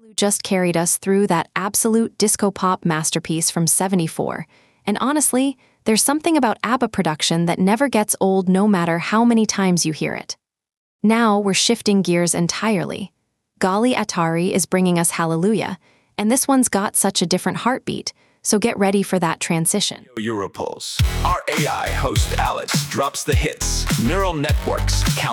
Just carried us through that absolute disco pop masterpiece from '74, and honestly, there's something about ABBA production that never gets old no matter how many times you hear it. Now we're shifting gears entirely. Gali Atari is bringing us Hallelujah, and this one's got such a different heartbeat, so get ready for that transition. Europulse. Our AI host Alice drops the hits. Neural networks count